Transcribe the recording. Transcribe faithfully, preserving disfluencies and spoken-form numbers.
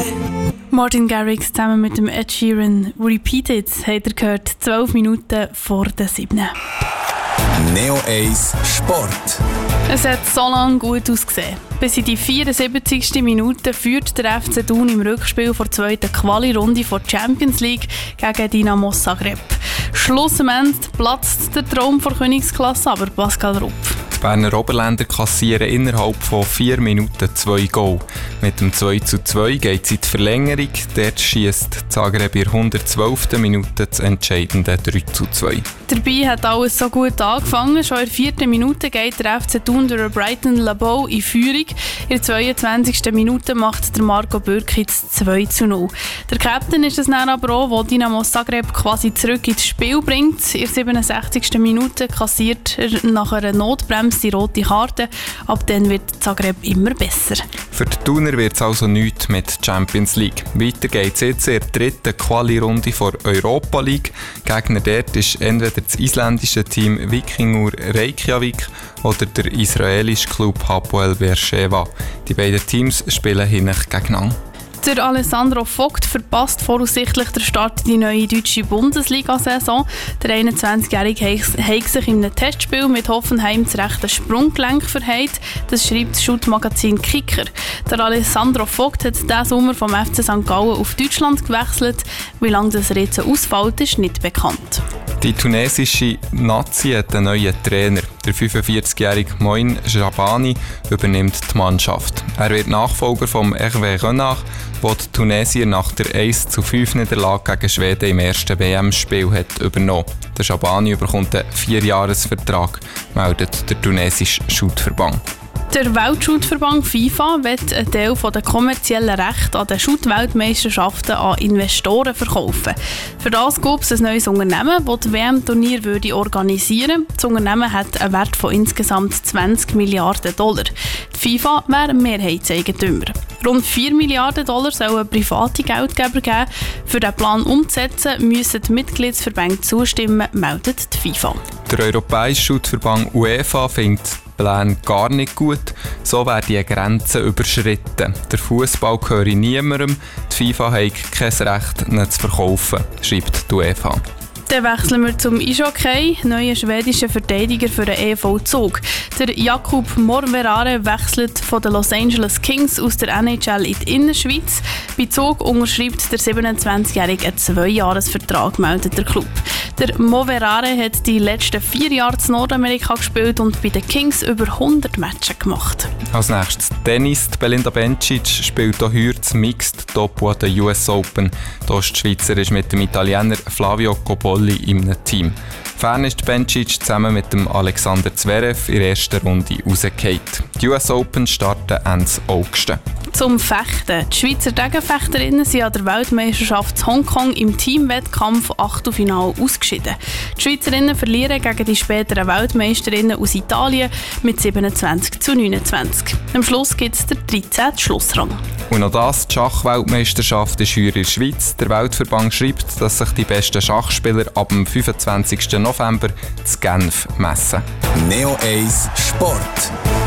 Martin Garrix zusammen mit dem Ed Sheeran. Repeat It, habt ihr gehört, zwölf Minuten vor der sieben. Neo eins Sport. Es hat so lange gut ausgesehen. Bis in die vierundsiebzigste Minute führt der F C Thun im Rückspiel vor der zweiten Quali-Runde der Champions League gegen Dinamo Zagreb. Schluss am Ende platzt der Traum der Königsklasse, aber Pascal Rupf. Die Berner Oberländer kassieren innerhalb von vier Minuten zwei Goal. Mit dem zwei zu zwei geht es in die Verlängerung. Dort schiesst Zagreb in der hundertzwölften Minute das entscheidende drei zu zwei. Dabei hat alles so gut angefangen. Schon in der vierten Minute geht der F C Thun durch Brighton Laboe in Führung. In der zweiundzwanzigsten Minute macht der Marco Bürki das zwei zu null. Der Captain ist es dann aber auch, der Dinamo Zagreb quasi zurück ins Spiel bringt. In der siebenundsechzigsten Minute kassiert er nach einer Notbremse die rote Karte. Ab dann wird Zagreb immer besser. Für die Thuner wird es also nichts mit Champions League. Weiter geht es jetzt in der dritten Quali-Runde der Europa League. Gegner dort ist entweder das isländische Team Vikingur Reykjavik oder der israelische Club Hapoel Beersheva. Die beiden Teams spielen hinten gegeneinander. Der Alessandro Vogt verpasst voraussichtlich den Start in die neue deutsche Bundesliga-Saison. Der einundzwanzigjährige hat sich in einem Testspiel mit Hoffenheim das rechte Sprunggelenk verheilt. Das schreibt das Shoot-Magazin Kicker. Der Alessandro Vogt hat diesen Sommer vom F C Sankt Gallen auf Deutschland gewechselt. Wie lange das jetzt ausfällt, ist nicht bekannt. Die tunesische Nazi hat einen neuen Trainer. Der fünfundvierzigjährige Moin Jabani übernimmt die Mannschaft. Er wird Nachfolger von Hervé Renard, der die Tunesier nach der eins zu fünf Niederlage gegen Schweden im ersten W M-Spiel hat übernommen. Der Jabani bekommt einen Vierjahresvertrag, meldet der tunesische Shootverband. Der Weltshootverband FIFA will einen Teil der kommerziellen Rechte an den Shoot-Weltmeisterschaften an Investoren verkaufen. Für das gibt es ein neues Unternehmen, das das W M-Turnier organisieren würde. Das Unternehmen hat einen Wert von insgesamt zwanzig Milliarden Dollar. Die FIFA wäre Mehrheitseigentümer. Rund vier Milliarden Dollar sollen private Geldgeber geben. Für diesen Plan umzusetzen, müssen die Mitgliedsverbände zustimmen, meldet die FIFA. Der Europäische Shootverband UEFA findet Pläne gar nicht gut. So werden die Grenzen überschritten. Der Fußball gehöre niemandem. Die FIFA hat kein Recht, ihn zu verkaufen, schreibt die UEFA. Dann wechseln wir zum Eishockey. Neuer schwedischer Verteidiger für den E V Zug. Der Jakub Morverare wechselt von den Los Angeles Kings aus der N H L in die Innerschweiz. Bei Zug unterschreibt der siebenundzwanzigjährige einen Zweijahresvertrag, meldet der Club. Der Morverare hat die letzten vier Jahre in Nordamerika gespielt und bei den Kings über hundert Matches gemacht. Als nächstes Tennis. Die Belinda Bencic spielt auch heute das Mixed Top an der U S Open. Da ist die Schweizerin mit dem Italiener Flavio Cobolli in einem Team. Fern ist Bencic zusammen mit dem Alexander Zverev in der ersten Runde rausgefallen. Die U S Open starten Ende August. Zum Fechten. Die Schweizer Degenfechterinnen sind an der Weltmeisterschaft in Hongkong im Teamwettkampf Achtelfinale ausgeschieden. Die Schweizerinnen verlieren gegen die späteren Weltmeisterinnen aus Italien mit siebenundzwanzig zu neunundzwanzig. Am Schluss gibt es den dreizehnten Schlussrang. Und noch das, die Schachweltmeisterschaft ist heuer in der Schweiz. Der Weltverband schreibt, dass sich die besten Schachspieler ab dem fünfundzwanzigsten November zu Genf messen. Neo eins Sport.